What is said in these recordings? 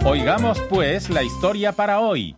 Oigamos pues la historia para hoy.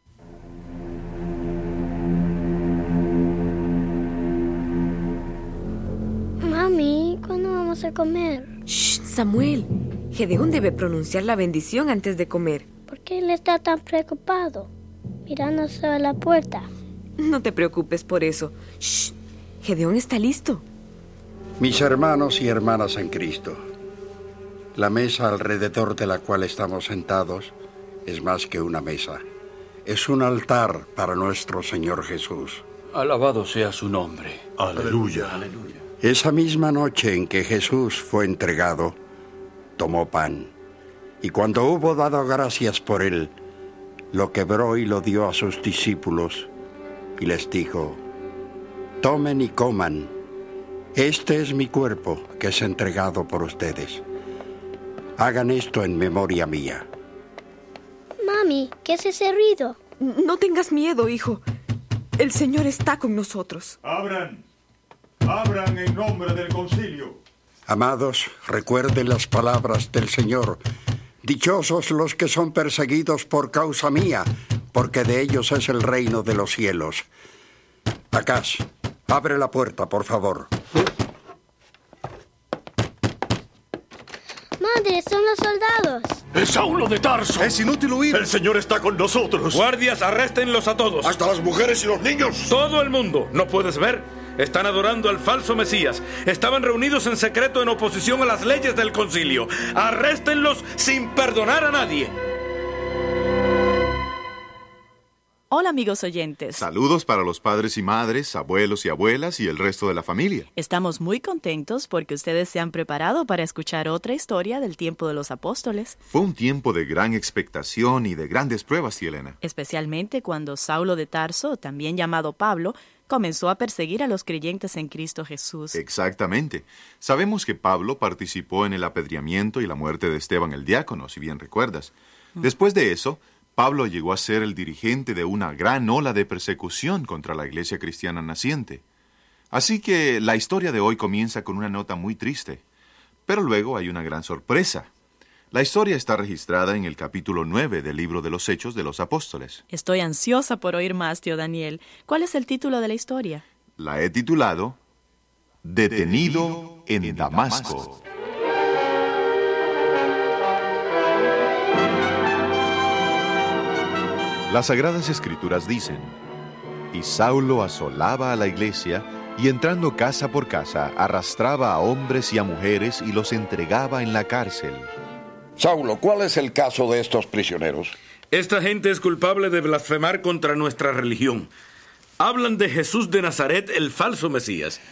Mami, ¿cuándo vamos a comer? Shh, Samuel. Gedeón debe pronunciar la bendición antes de comer. ¿Por qué él está tan preocupado? Mirándose a la puerta. No te preocupes por eso. Shh, Gedeón está listo. Mis hermanos y hermanas en Cristo, la mesa alrededor de la cual estamos sentados es más que una mesa. Es un altar para nuestro Señor Jesús. Alabado sea su nombre. Aleluya. Aleluya. Esa misma noche en que Jesús fue entregado, tomó pan, y cuando hubo dado gracias por él, lo quebró y lo dio a sus discípulos, y les dijo: tomen y coman, este es mi cuerpo que es entregado por ustedes. Hagan esto en memoria mía. Mami, ¿qué es ese ruido? No tengas miedo, hijo. El Señor está con nosotros. Abran en nombre del concilio. Amados, recuerden las palabras del Señor. Dichosos los que son perseguidos por causa mía, porque de ellos es el reino de los cielos. Acaz, abre la puerta, por favor. Madre, son los soldados. ¡Es Saulo de Tarso! Es inútil huir. El Señor está con nosotros. Guardias, arréstenlos a todos. Hasta las mujeres y los niños. Todo el mundo. ¿No puedes ver? Están adorando al falso Mesías. Estaban reunidos en secreto en oposición a las leyes del concilio. Arréstenlos sin perdonar a nadie. Hola, amigos oyentes. Saludos para los padres y madres, abuelos y abuelas y el resto de la familia. Estamos muy contentos porque ustedes se han preparado para escuchar otra historia del tiempo de los apóstoles. Fue un tiempo de gran expectación y de grandes pruebas, tía Elena. Especialmente cuando Saulo de Tarso, también llamado Pablo, comenzó a perseguir a los creyentes en Cristo Jesús. Exactamente. Sabemos que Pablo participó en el apedreamiento y la muerte de Esteban el diácono, si bien recuerdas. Después de eso, Pablo llegó a ser el dirigente de una gran ola de persecución contra la iglesia cristiana naciente. Así que la historia de hoy comienza con una nota muy triste. Pero luego hay una gran sorpresa. La historia está registrada en el capítulo 9 del libro de los Hechos de los Apóstoles. Estoy ansiosa por oír más, tío Daniel. ¿Cuál es el título de la historia? La he titulado Detenido en Damasco. Las Sagradas Escrituras dicen: y Saulo asolaba a la iglesia, y entrando casa por casa, arrastraba a hombres y a mujeres y los entregaba en la cárcel. Saulo, ¿cuál es el caso de estos prisioneros? Esta gente es culpable de blasfemar contra nuestra religión. Hablan de Jesús de Nazaret, el falso Mesías.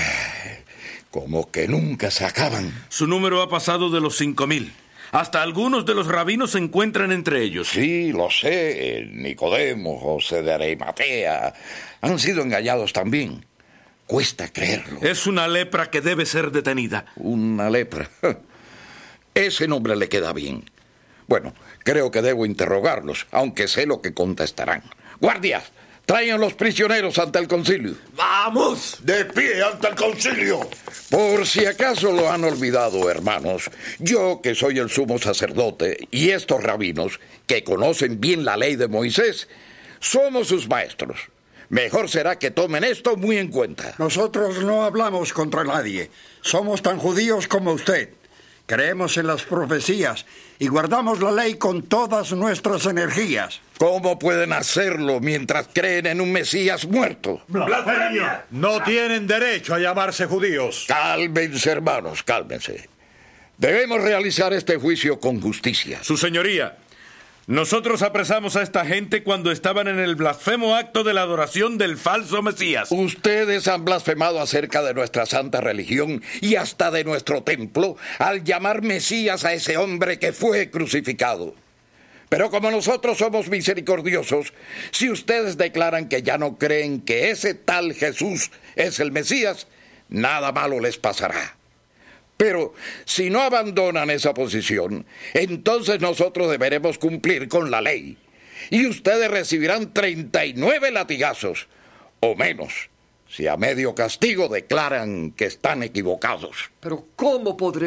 Como que nunca se acaban. Su número ha pasado de los 5,000. Hasta algunos de los rabinos se encuentran entre ellos. Sí, lo sé. Nicodemo, José de Arimatea han sido engañados también. Cuesta creerlo. Es una lepra que debe ser detenida. Una lepra. Ese nombre le queda bien. Bueno, creo que debo interrogarlos, aunque sé lo que contestarán. ¡Guardias! ¡Traigan los prisioneros ante el concilio! ¡Vamos! ¡De pie ante el concilio! Por si acaso lo han olvidado, hermanos, yo que soy el sumo sacerdote y estos rabinos, que conocen bien la ley de Moisés, somos sus maestros. Mejor será que tomen esto muy en cuenta. Nosotros no hablamos contra nadie. Somos tan judíos como usted. Creemos en las profecías y guardamos la ley con todas nuestras energías. ¿Cómo pueden hacerlo mientras creen en un Mesías muerto? ¡Blasfemia! No tienen derecho a llamarse judíos. Cálmense, hermanos, cálmense. Debemos realizar este juicio con justicia. Su señoría, nosotros apresamos a esta gente cuando estaban en el blasfemo acto de la adoración del falso Mesías. Ustedes han blasfemado acerca de nuestra santa religión y hasta de nuestro templo al llamar Mesías a ese hombre que fue crucificado. Pero como nosotros somos misericordiosos, si ustedes declaran que ya no creen que ese tal Jesús es el Mesías, nada malo les pasará. Pero si no abandonan esa posición, entonces nosotros deberemos cumplir con la ley. Y ustedes recibirán 39 latigazos, o menos, si a medio castigo declaran que están equivocados. Pero ¿cómo podré